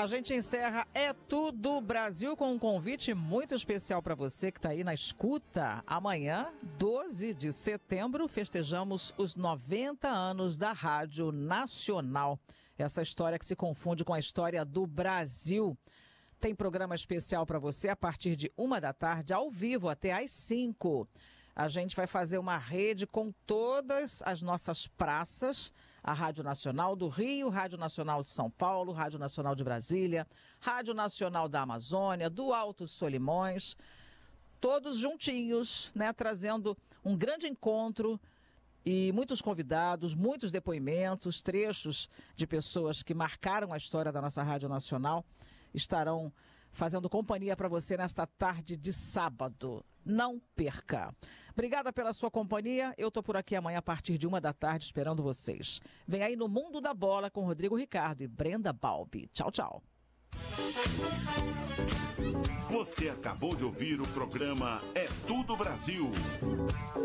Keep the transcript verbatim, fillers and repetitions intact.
A gente encerra É Tudo Brasil com um convite muito especial para você que está aí na escuta. Amanhã, doze de setembro, festejamos os noventa anos da Rádio Nacional. Essa história que se confunde com a história do Brasil. Tem programa especial para você a partir de uma da tarde, ao vivo, até às cinco. A gente vai fazer uma rede com todas as nossas praças, a Rádio Nacional do Rio, Rádio Nacional de São Paulo, Rádio Nacional de Brasília, Rádio Nacional da Amazônia, do Alto Solimões, todos juntinhos, né, trazendo um grande encontro e muitos convidados, muitos depoimentos, trechos de pessoas que marcaram a história da nossa Rádio Nacional, estarão fazendo companhia para você nesta tarde de sábado. Não perca. Obrigada pela sua companhia. Eu tô por aqui amanhã a partir de uma da tarde esperando vocês. Vem aí no Mundo da Bola com Rodrigo Ricardo e Brenda Balbi. Tchau, tchau. Você acabou de ouvir o programa É Tudo Brasil.